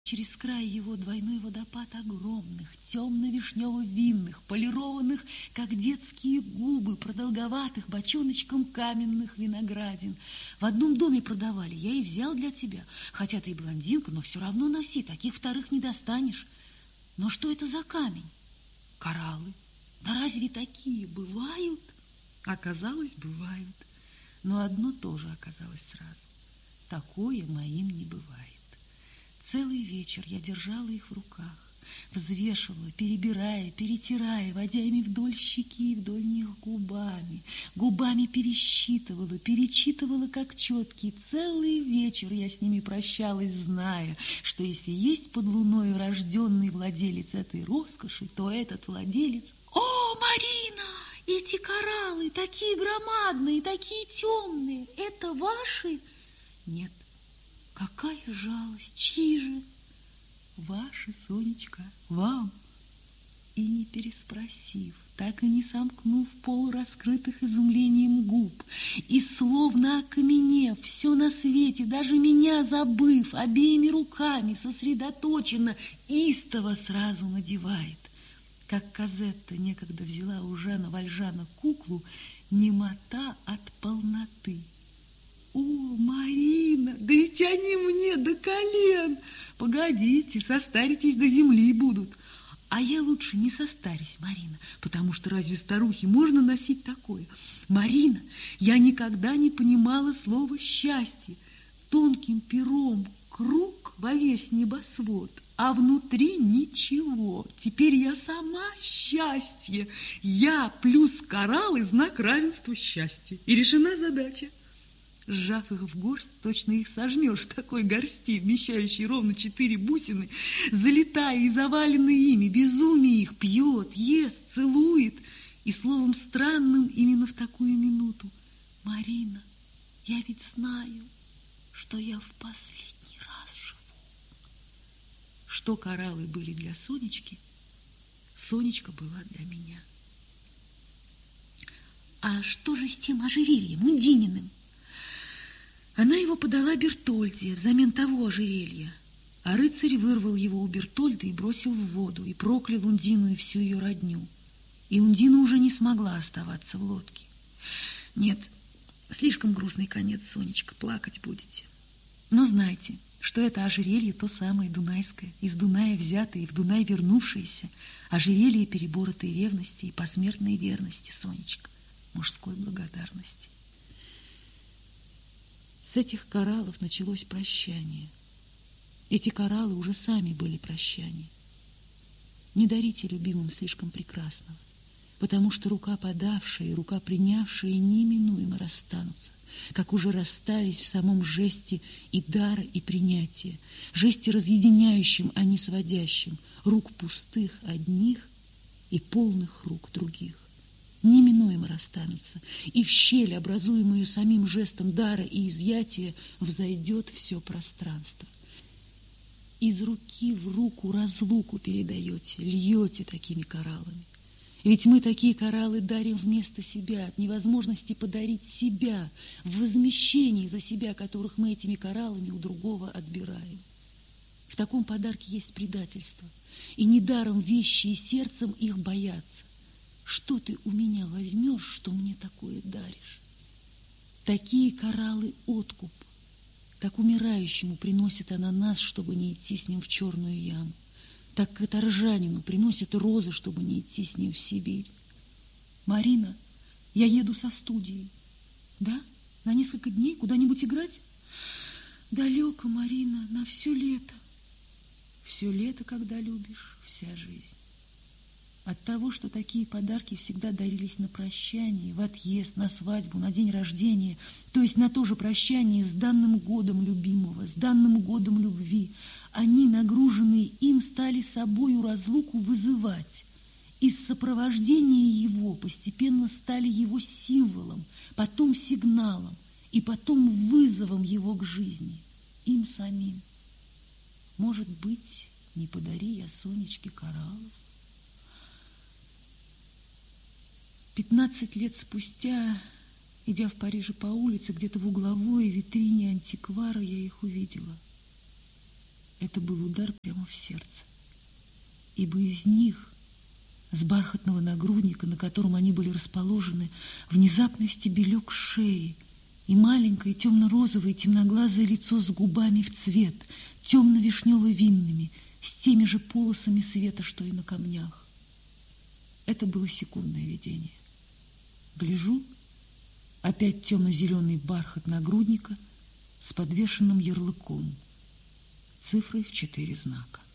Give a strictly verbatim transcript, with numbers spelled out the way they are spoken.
Через край его двойной водопад огромных, темно-вишнево-винных, полированных, как детские губы, продолговатых бочоночком каменных виноградин. В одном доме продавали, я и взял для тебя. Хотя ты и блондинка, но все равно носи, таких вторых не достанешь. Но что это за камень? Кораллы. Да разве такие бывают? Оказалось, бывают. Но одно тоже оказалось сразу. Такое моим не бывает. Целый вечер я держала их в руках, взвешивала, перебирая, перетирая, водя ими вдоль щеки и вдоль них губами. Губами пересчитывала, перечитывала как четкие. Целый вечер я с ними прощалась, зная, что если есть под луною рожденный владелец этой роскоши, то этот владелец... О, Марина! Эти кораллы такие громадные, такие темные. Это ваши? Нет. Какая жалость! Чьи же? Ваши, Сонечка, вам. И не переспросив, так и не сомкнув полураскрытых изумлением губ, и словно окаменев, все на свете, даже меня забыв, обеими руками сосредоточенно, истово сразу надевает. Как Казетта некогда взяла у Жана Вальжана куклу, немота от полноты. О, Марина, да ведь они мне до колен. Погодите, состаритесь до земли будут. А я лучше не состарюсь, Марина, потому что разве старухе можно носить такое? Марина, я никогда не понимала слова «счастье». Тонким пером круг во весь небосвод, а внутри ничего. Теперь я сама счастье. Я плюс кораллы, знак равенства счастья. И решена задача. Сжав их в горсть, точно их сожмешь в такой горсти, вмещающей ровно четыре бусины, залетая и заваленный ими, безумие их пьет, ест, целует, и словом странным именно в такую минуту. Марина, я ведь знаю, что я в последний раз живу. Что кораллы были для Сонечки, Сонечка была для меня. А что же с тем ожерельем, Ундининым? Она его подала Бертольде взамен того ожерелья, а рыцарь вырвал его у Бертольды и бросил в воду, и проклял Ундину и всю ее родню. И Ундина уже не смогла оставаться в лодке. Нет, слишком грустный конец, Сонечка, плакать будете. Но знайте, что это ожерелье то самое дунайское, из Дуная взятое и в Дунай вернувшееся, ожерелье переборотой ревности и посмертной верности, Сонечка, мужской благодарности. С этих кораллов началось прощание. Эти кораллы уже сами были прощание. Не дарите любимым слишком прекрасного, потому что рука подавшая и рука принявшая неминуемо расстанутся, как уже расстались в самом жесте и дара, и принятия, жесте разъединяющем, а не сводящем, рук пустых одних и полных рук других. Неминуемо расстанутся, и в щель, образуемую самим жестом дара и изъятия, взойдет все пространство. Из руки в руку разлуку передаете, льете такими кораллами. Ведь мы такие кораллы дарим вместо себя, от невозможности подарить себя, в возмещении за себя, которых мы этими кораллами у другого отбираем. В таком подарке есть предательство, и недаром вещи и сердцем их боятся. Что ты у меня возьмешь, что мне такое даришь? Такие кораллы откуп. Так умирающему приносит она нас, чтобы не идти с ним в черную яму. Так каторжанину приносит розы, чтобы не идти с ним в Сибирь. Марина, я еду со студией. Да? На несколько дней куда-нибудь играть? Далеко, Марина, на все лето. Все лето, когда любишь, вся жизнь. От того, что такие подарки всегда дарились на прощание, в отъезд, на свадьбу, на день рождения, то есть на то же прощание с данным годом любимого, с данным годом любви, они, нагруженные им, стали собою разлуку вызывать. Из сопровождения его постепенно стали его символом, потом сигналом и потом вызовом его к жизни, им самим. Может быть, не подари я Сонечке кораллов? Пятнадцать лет спустя, идя в Париже по улице, где-то в угловой витрине антиквара, я их увидела. Это был удар прямо в сердце, ибо из них, с бархатного нагрудника, на котором они были расположены, внезапно стебелек шеи и маленькое темно-розовое темноглазое лицо с губами в цвет, темно-вишнево-винными, с теми же полосами света, что и на камнях. Это было секундное видение. Гляжу, опять темно-зеленый бархат нагрудника с подвешенным ярлыком, цифрой в четыре знака.